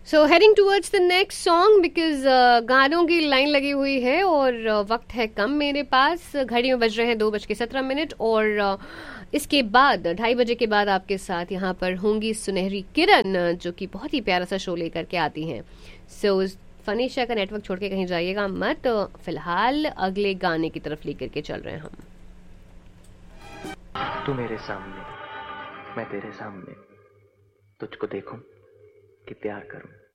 So heading towards the next song because गानों की line लगी हुई है और वक्त है कम मेरे पास। घड़ी में बज रहे हैं 2:17 और इसके बाद 2:30 बजे के बाद आपके साथ यहाँ पर होंगी सुनहरी किरण, जो कि बहुत ही प्यारा सा शो लेकर के आती हैं। सो फनीशा का नेटवर्क छोड़ के कहीं जाइएगा मत। फिलहाल अगले गाने की तरफ लेकर के चल रहे हैं हम। तू मेरे सामने, मैं तेरे सामने, तुझको देखूं कि प्यार करूं।